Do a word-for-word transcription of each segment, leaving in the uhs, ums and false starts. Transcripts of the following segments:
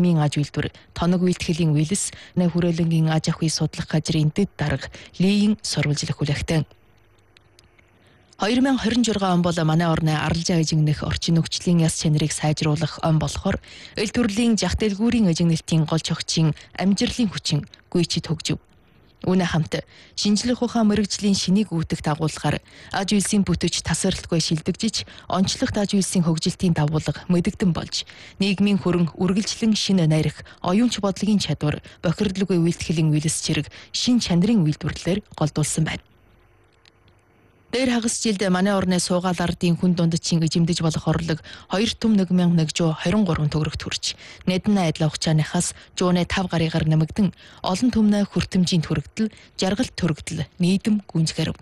нийгмийн аж үйлдвэр, тоног үйлдвэрлэлийн үйлс, хүрээлэнгийн аж ахуй судлах газрын дэд дарга Лиийн сурвалжлах хүлээгтэн. хоёр мянган хорин жургаан он бол манай орны аралжаа эжигнэх орчин нөхцөлийн яс чанарыг сайжруулах он болохоор эл төрлийн жах дэлгүүрийн эжигнэлтийн гол чогчийн амжилтын хүчин гүйчид хөгжив. Үүнээ хамт шинжлэх ухаан мэрэгжлийн шинийг үүтэх дагуулгаар аж үйлсийн бүтэц тасралтгүй шилдэгжиж, онцлогт аж үйлсийн хөгжилтийн дагуулга мэдэгдэн болж, нийгмийн хөрөн үргэлжлэн шинэ найрах, оюунч бодлогын чадвар, бохирдлоггүй үйлдэхлийн үйлс чирэг, шин чанарын үйлдвэрлэлээр голдуулсан байна. Дээр хагас жилд манай орны суугаал ардын хүн дундчийн эжимдэж болох орлого хоёр том нэг мянга нэгдүгээр хорин гурван төгрөгт хүрч, нэдэн айдлаа хугацааныхаас жууны тав гарыгаар нэмэгдэн, олон түмнээ хүртэмжийн төрөгдөл, жаргал төрөгдөл нийдэм гүнзгэрв.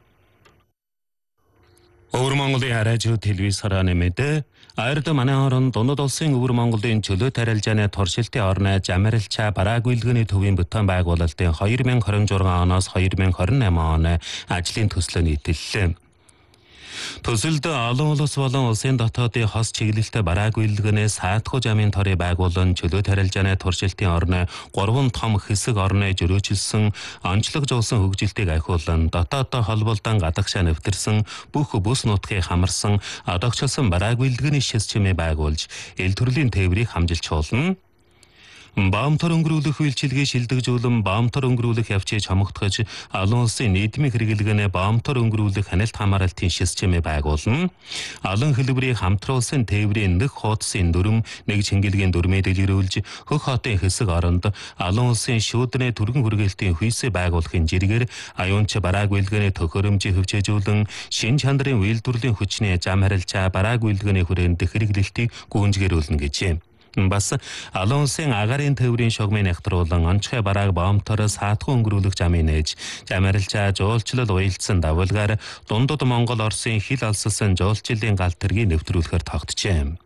Өвөр Монголын радио телевизээр нэмэдэ Аярд манай орон дунд улсын Өвөр Монголын чөлөө тарилжааны туршилтын орны Жамарилчаа бараагүйлгэний төвийн бүтээн байгуулалтын хоёр мянган хорин жургаан оноос хоёр мянган хорин найман оны ажлын төслөө нийтэллээ. Төсөлд олон улс болон улсын дотоодын хос чиглэлтэй бараагүйлгэнээ саатхуу жамын торыг байгуулан чөлөө тарилжааны туршилтын орны гурван том хэсэг орны жөрөөжилсөн онцлогжуулсан хөгжилтийг ахиулан дотооддоо холболдон гадагшаа нэвтэрсэн бүх бүс нутгийг хамарсан одогчилсон бараагүйлгэний шис чимээ байгуулж эл төрлийн тээврийг хамжилчуулна. Баамтар өнгөрүүлэх үйлчилгээ шилдэгжүүлэн баамтар өнгөрүүлэх явцыг чамгтгаж олон улсын нийгмийн хэрэглэгэнэ баамтар өнгөрүүлэх хяналт хамгаалалтын шис чимээ байгуулна. Олон хэлбэрийн хамтруулсан тээврийн нэг хуудсын дүрм, нэг чингэлгийн дүрмээ дэлгэрүүлж хөх хотын хэсэг оронд олон улсын шүүдрээ түргэн хүрээлтийн хүйсээ байгуулахын жиргээр аюунч бараагүйлгэний төхөөрөмжийг хөгжижүүлэн шин чанарын үйлдвэрлэлийн хүчний зам харилцаа бараагүйлгэний хүрээнд хэрэглэлтийг гүйцэтгүүлнэ гэжээ. Бас олон улсын агарын тээврийн шогмын нягтруулан онцгой барааг баамтар саатхуу өнгөрүүлэх замын нээж, Жамарилчаа жуулчлал уялдсан давалгаар дундад Монгол Оросын хил алсалсан жуулчлалын галт тэргийг нэвтрүүлэхээр тогтжээ.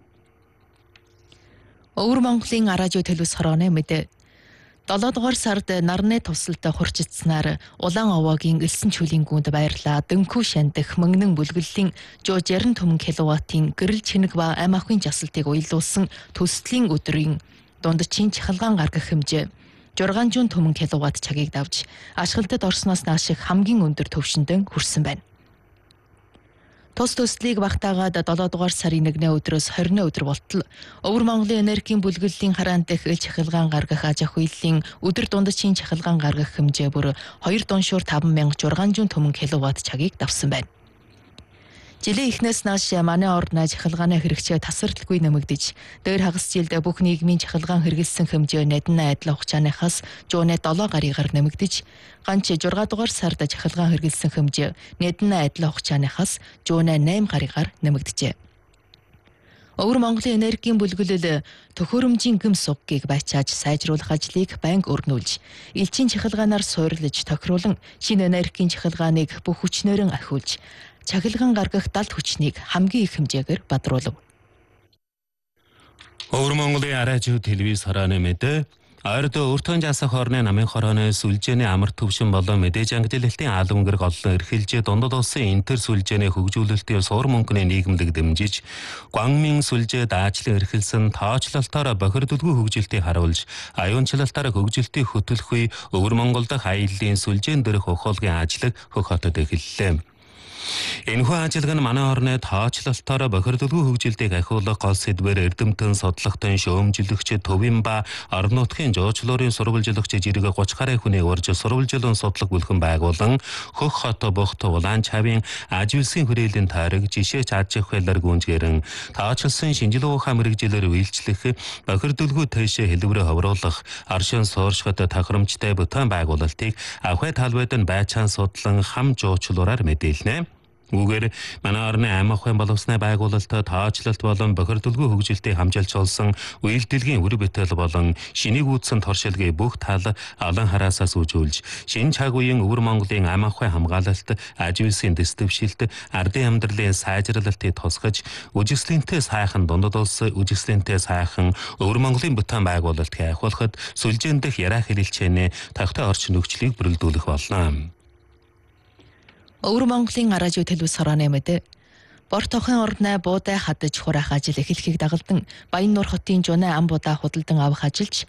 Өвөр Монголын радио телевиз хорооны мэдээ. долоо дугаар сард нарны тусалд хурцдсанаар Улаан овоогийн элсэн чүлийн гүнд байрлаа. Дөнхүү шандах мөнгөн бүлгэллийн жоо жаргал түмэн киловаттын гэрэл чинэг ба ам ахуйн жасалтыг уялдуулсан төслийн өдрийн дундчин чахалгаан гаргах хэмжээ зургаан түмэн киловатт цагийг давж ашиглалтад орсноос нааш хамгийн өндөр төвшөндөө хүрсэн байна. Тус төслийг багтаагаад долоо дугаар сарын нэгний өдрөөс хорины өдөр болтол Өвөр Монголын энергийн бүлгэллийн хараан дэх ил чахалгаан гаргах аж ахуйлын өдөр дундчийн чахалгаан гаргах хэмжээ бүр хоёр дуншуур таван мянга зургаан түмэн киловатт цагийг давсан байна. Жилийн эхнээс нааш манай орны чахалгааны хэрэгцээ тасралтгүй нэмэгдэж, дээр хагас жилд бүх нийгмийн чахалгаан хэрэгэлсэн хэмжээ нэдэн айдлаа хугацааныхаас жууны долоо гарыгаар нэмэгдэж, ганц зургаан дугаар сард чахалгаан хэрэгэлсэн хэмжээ нэдэн айдлаа хугацааныхаас жууны найман гарыгаар нэмэгдэжээ. Өвөр Монголын энергийн бүлгэлэл төхөөрөмжийн гэм суггийг байцааж сайжруулах ажлыг байнга өрнүүлж, элчин чахалгаанаар суйрлаж тохируулан шинэ энергийн чахалгааныг бүх хүчнээрэн ахиулж, чахалгаан гаргах далд хүчнийг хамгийн их хэмжээгээр бадруулав. Өвөр Монголын радио телевиз хорооны мэдээ. Аярд өртөн жасах орны намын хорооны сүлжээний амар төвшин болон мэдээж ангилалтын аалмгэр голлон эрхэлж дундад улсын интер сүлжээний хөгжүүлэлтийн суур мөнгөний нийгэмлэг дэмжиж, Гуанмин сүлжээ даажлан эрхэлсэн тоочлолтоор бохирдолгүй хөгжилтийг харуулж, аюунчлалтаар хөгжилтийг хөтөлөх үе Өвөр Монгол дахь аяллаа сүлжээн дээрх ухуулгын ажлыг хөх хотод эхэллээ. Энэхүү ажиллагаа нь манай орны тоочлолтоор бохирдолгүй хөгжилтийг ахиулах гол сэдвээр эрдэмтэн, судлахтан, шөөмжлөгч, төвийн ба орон нутгийн жуулчлалын сурвалжлагч зэрэг гуч гаруй хүний урьж сурвалжлан судлах бүлгэн байгуулан хөх хот бухт улаан чавын аж үйлсийн хүрээлийн тойрог жишээч аж ахуйлаар гүнзгээрэн тоочлсон шинжилгээ ухаан мэрэгжилээр үйлчлэх бохирдолгүй тэшээ хэлбэрээ ховруулах оршин сууршихад тохиромжтой бүтээн байгуулалтыг ахуй талбайд нь байцаан судлан хам жуулчлалаар мэдээлнэ. Үүгээр манай орны ам ахуйн боловсны байгуулалтад тоочлолт болон бохирдолгүй хөгжилтийг хамжилж олсон үйлдэлгийн үр бүтээл болон шинийг үүдсэн туршилгыг бүх тал олон хараасаас үзүүлж, шинэ цаг үеийн Өвөр Монголын ам ахуйн хамгаалалт, аж үйлсийн дэс дэвшилт, ардын амьдралын сайжруулалтыг тусгаж, үжигслэнтэй сайхан дундад улс, үжигслэнтэй сайхан Өвөр Монголын бүтээн байгуулалтыг ахиулахад сүлжээн дэх яраа хэлэлцээний тогттой орчин нөхцөлийг бүрэлдүүлэх болно. Өвөр Монголын радио телевиз хорооны мэдээ. Бор тохын ордны буудай хадаж хураах ажил эхлэхийг дагалдан Баян нуур хотын жуны ам будаа худалдан авах ажилч